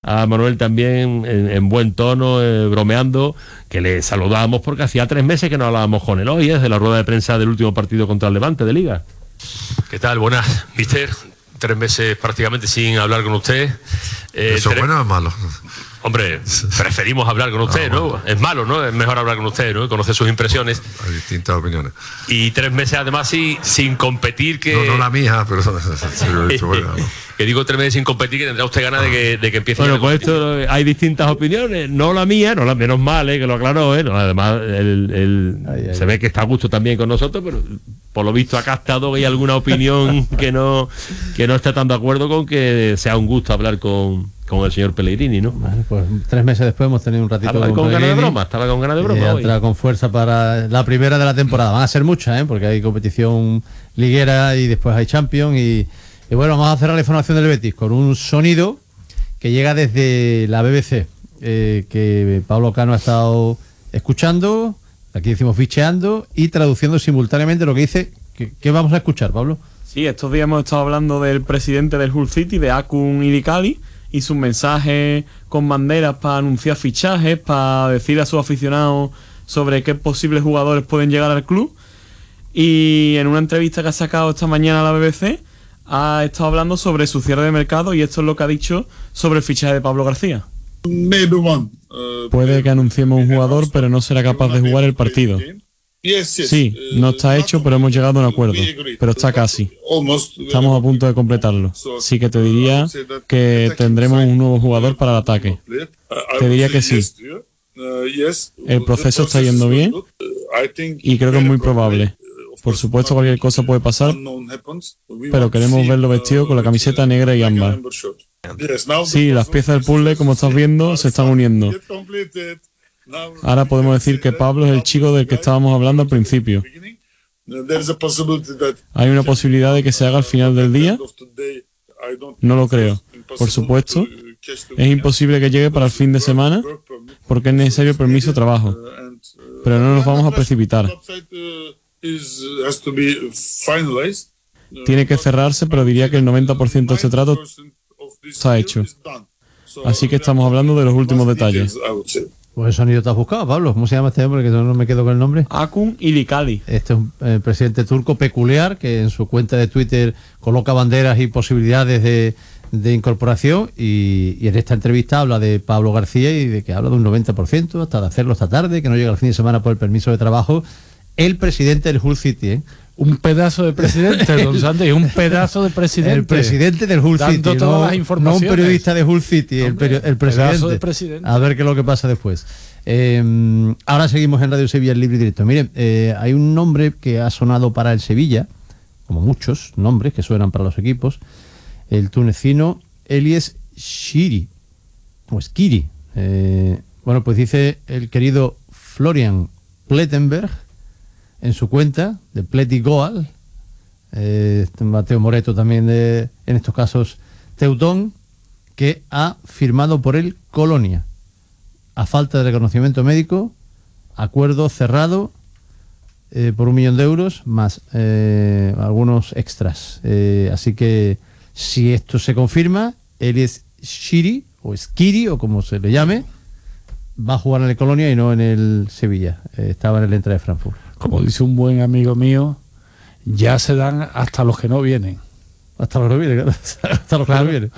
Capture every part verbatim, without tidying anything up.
a Manuel también en, en buen tono, eh, bromeando, que le saludábamos porque hacía tres meses que no hablábamos con él. Hoy desde la rueda de prensa del último partido contra el Levante de Liga. ¿Qué tal? Buenas, mister. Tres meses prácticamente sin hablar con usted. Eh, ¿Eso es bueno o es malo? Hombre, preferimos hablar con usted, ¿no? Bueno. Es malo, ¿no? Es mejor hablar con usted, ¿no? Conocer sus impresiones. Hay distintas opiniones. Y tres meses además sí, sin competir que... No, no la mía, pero... sí, lo he dicho, bueno, ¿no? Que digo tres meses sin competir, que tendrá usted ganas de que, de que empiece... Bueno, pues esto hay distintas opiniones. No la mía, no la menos mal, ¿eh? Que lo aclaró, ¿eh? No, además, el, el, ay, ay, se ve que está a gusto también con nosotros, pero por lo visto ha captado que hay alguna opinión que no, que no está tan de acuerdo con que sea un gusto hablar con... con el señor Pellegrini, ¿no? Vale, pues tres meses después hemos tenido un ratito estaba con, con ganas de broma, estaba con ganas de broma. Y entra con fuerza para la primera de la temporada. Van a ser muchas, ¿eh? Porque hay competición liguera y después hay Champions. Y, y bueno, vamos a cerrar la información del Betis con un sonido que llega desde la B B C, eh, que Pablo Cano ha estado escuchando, aquí decimos ficheando y traduciendo simultáneamente lo que dice. ¿Qué, qué vamos a escuchar, Pablo? Sí, estos días hemos estado hablando del presidente del Hull City, de Akun Ilicali, y sus mensajes con banderas para anunciar fichajes, para decir a sus aficionados sobre qué posibles jugadores pueden llegar al club. Y en una entrevista que ha sacado esta mañana a la B B C, ha estado hablando sobre su cierre de mercado, y esto es lo que ha dicho sobre el fichaje de Pablo García. Puede que anunciemos un jugador, pero no será capaz de jugar el partido. Sí, no está hecho, pero hemos llegado a un acuerdo, pero está casi. Estamos a punto de completarlo. Sí que te diría que tendremos un nuevo jugador para el ataque. Te diría que sí. El proceso está yendo bien y creo que es muy probable. Por supuesto, cualquier cosa puede pasar, pero queremos verlo vestido con la camiseta negra y ámbar. Sí, las piezas del puzzle, como estás viendo, se están uniendo. Ahora podemos decir que Pablo es el chico del que estábamos hablando al principio. ¿Hay una posibilidad de que se haga al final del día? No lo creo. Por supuesto, es imposible que llegue para el fin de semana porque es necesario permiso de trabajo. Pero no nos vamos a precipitar. Tiene que cerrarse, pero diría que el noventa por ciento de este trato está hecho. Así que estamos hablando de los últimos detalles. Pues el sonido te has buscado, Pablo. ¿Cómo se llama este hombre? Que no me quedo con el nombre. Akun Ilicali. Este es un eh, presidente turco peculiar que en su cuenta de Twitter coloca banderas y posibilidades de, de incorporación, y, y en esta entrevista habla de Pablo García y de que habla de un noventa por ciento hasta de hacerlo esta tarde, que no llega el fin de semana por el permiso de trabajo. El presidente del Hull City, ¿eh? Un pedazo de presidente, don Santos, y un pedazo de presidente. El presidente del Hull City, no, no un periodista de Hull City, el, peri- el presidente. De presidente. A ver qué es lo que pasa después. Eh, ahora seguimos en Radio Sevilla, el libre y directo. Miren, eh, hay un nombre que ha sonado para el Sevilla, como muchos nombres que suenan para los equipos, el tunecino Elies Shiri, o Skiri. Eh, bueno, pues dice el querido Florian Plettenberg, en su cuenta de Pleti Goal, eh, Mateo Moreto también de, en estos casos, Teutón, que ha firmado por el Colonia. A falta de reconocimiento médico, acuerdo cerrado eh, por un millón de euros, más eh, algunos extras. Eh, así que, si esto se confirma, él es Shiri, o Skiri, o como se le llame, va a jugar en el Colonia y no en el Sevilla. Eh, estaba en el Eintracht de Frankfurt. Como dice un buen amigo mío, ya se dan hasta los que no vienen. Hasta los que no vienen, hasta los claro. que no vienen.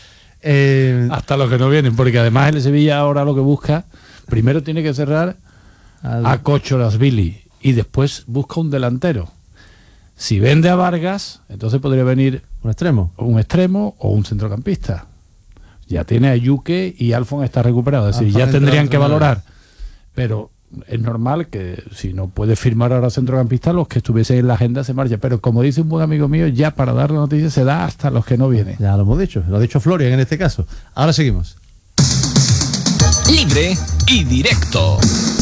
Eh, hasta los que no vienen, porque además el Sevilla ahora lo que busca, primero tiene que cerrar al... a Kocholasvili y después busca un delantero. Si vende a Vargas, entonces podría venir un extremo, un extremo o un centrocampista. Ya tiene a Yuke y Alfon está recuperado, es decir, Alfon ya tendrían que valorar. Pero es normal que si no puede firmar ahora centrocampista, los que estuviesen en la agenda se marchen. Pero como dice un buen amigo mío, ya para dar la noticia se da hasta los que no vienen. Ya lo hemos dicho, lo ha dicho Florian en este caso. Ahora seguimos. Libre y directo.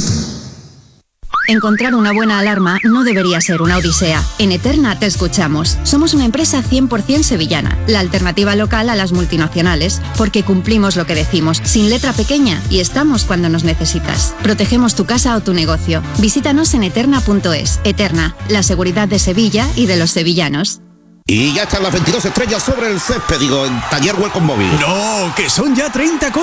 Encontrar una buena alarma no debería ser una odisea. En Eterna te escuchamos. Somos una empresa cien por ciento sevillana, la alternativa local a las multinacionales, porque cumplimos lo que decimos, sin letra pequeña, y estamos cuando nos necesitas. Protegemos tu casa o tu negocio. Visítanos en eterna punto es. Eterna, la seguridad de Sevilla y de los sevillanos. Y ya están las veintidós estrellas sobre el césped, digo, en Taller Welcome Móvil. No, que son ya treinta